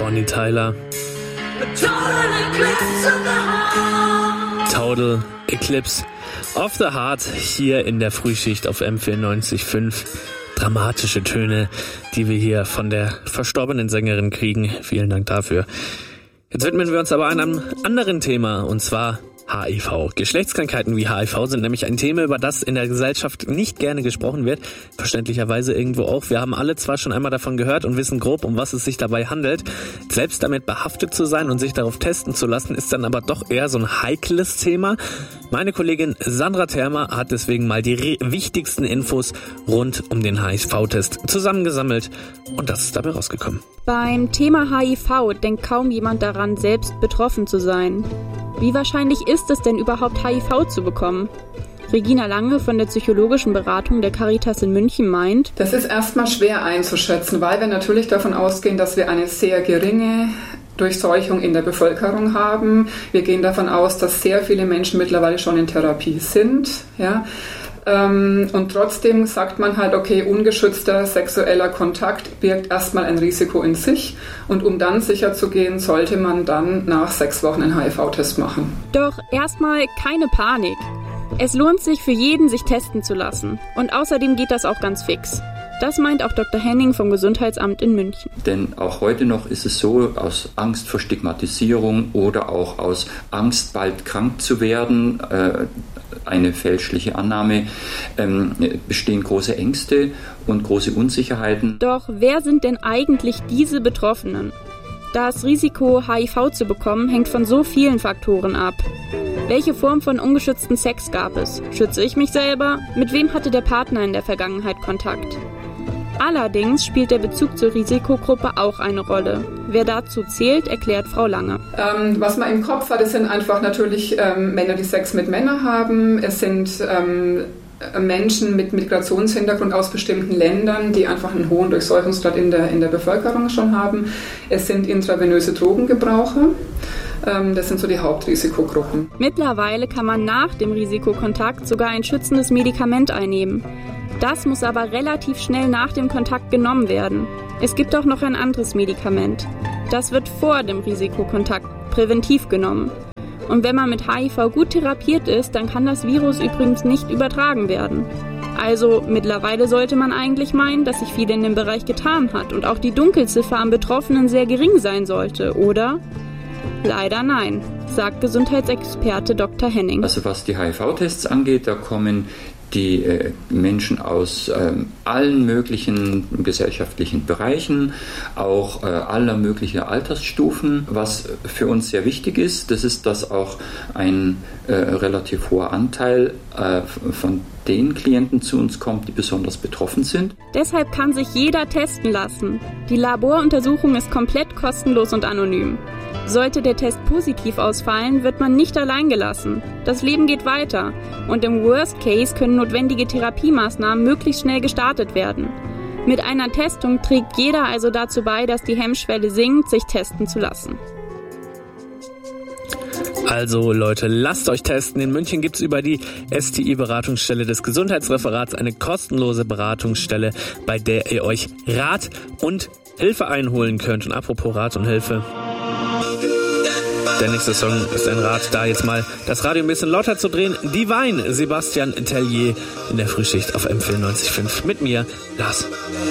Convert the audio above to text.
Bonnie Tyler. Total Eclipse of the Heart hier in der Frühschicht auf M94.5. Dramatische Töne, die wir hier von der verstorbenen Sängerin kriegen. Vielen Dank dafür. Jetzt widmen wir uns aber einem anderen Thema, und zwar HIV. Geschlechtskrankheiten wie HIV sind nämlich ein Thema, über das in der Gesellschaft nicht gerne gesprochen wird. Verständlicherweise irgendwo auch. Wir haben alle zwar schon einmal davon gehört und wissen grob, um was es sich dabei handelt. Selbst damit behaftet zu sein und sich darauf testen zu lassen, ist dann aber doch eher so ein heikles Thema. Meine Kollegin Sandra Thermer hat deswegen mal die wichtigsten Infos rund um den HIV-Test zusammengesammelt. Und das ist dabei rausgekommen. Beim Thema HIV denkt kaum jemand daran, selbst betroffen zu sein. Wie wahrscheinlich ist es denn überhaupt, HIV zu bekommen? Regina Lange von der psychologischen Beratung der Caritas in München meint: Das ist erstmal schwer einzuschätzen, weil wir natürlich davon ausgehen, dass wir eine sehr geringe Durchseuchung in der Bevölkerung haben. Wir gehen davon aus, dass sehr viele Menschen mittlerweile schon in Therapie sind. Ja. Und trotzdem sagt man halt, okay, ungeschützter sexueller Kontakt birgt erstmal ein Risiko in sich. Und um dann sicher zu gehen, sollte man dann nach 6 Wochen einen HIV-Test machen. Doch erstmal keine Panik. Es lohnt sich für jeden, sich testen zu lassen. Und außerdem geht das auch ganz fix. Das meint auch Dr. Henning vom Gesundheitsamt in München. Denn auch heute noch ist es so, aus Angst vor Stigmatisierung oder auch aus Angst, bald krank zu werden, eine fälschliche Annahme, bestehen große Ängste und große Unsicherheiten. Doch wer sind denn eigentlich diese Betroffenen? Das Risiko, HIV zu bekommen, hängt von so vielen Faktoren ab. Welche Form von ungeschützten Sex gab es? Schütze ich mich selber? Mit wem hatte der Partner in der Vergangenheit Kontakt? Allerdings spielt der Bezug zur Risikogruppe auch eine Rolle. Wer dazu zählt, erklärt Frau Lange. Was man im Kopf hat, es sind einfach natürlich Männer, die Sex mit Männern haben. Es sind Menschen mit Migrationshintergrund aus bestimmten Ländern, die einfach einen hohen Durchseuchungsgrad in der Bevölkerung schon haben. Es sind intravenöse Drogengebraucher. Das sind so die Hauptrisikogruppen. Mittlerweile kann man nach dem Risikokontakt sogar ein schützendes Medikament einnehmen. Das muss aber relativ schnell nach dem Kontakt genommen werden. Es gibt auch noch ein anderes Medikament. Das wird vor dem Risikokontakt präventiv genommen. Und wenn man mit HIV gut therapiert ist, dann kann das Virus übrigens nicht übertragen werden. Also mittlerweile sollte man eigentlich meinen, dass sich viel in dem Bereich getan hat und auch die Dunkelziffer am Betroffenen sehr gering sein sollte, oder? Leider nein, sagt Gesundheitsexperte Dr. Henning. Also was die HIV-Tests angeht, da kommen die Menschen aus allen möglichen gesellschaftlichen Bereichen, auch aller möglichen Altersstufen. Was für uns sehr wichtig ist, das ist, dass auch ein relativ hoher Anteil von den Klienten zu uns kommt, die besonders betroffen sind. Deshalb kann sich jeder testen lassen. Die Laboruntersuchung ist komplett kostenlos und anonym. Sollte der Test positiv ausfallen, wird man nicht allein gelassen. Das Leben geht weiter und im Worst Case können notwendige Therapiemaßnahmen möglichst schnell gestartet werden. Mit einer Testung trägt jeder also dazu bei, dass die Hemmschwelle sinkt, sich testen zu lassen. Also Leute, lasst euch testen. In München gibt's über die STI-Beratungsstelle des Gesundheitsreferats eine kostenlose Beratungsstelle, bei der ihr euch Rat und Hilfe einholen könnt. Und apropos Rat und Hilfe, der nächste Song ist ein Rat, da jetzt mal das Radio ein bisschen lauter zu drehen. Divine, Sebastian Tellier in der Frühschicht auf M94.5 mit mir, Lars.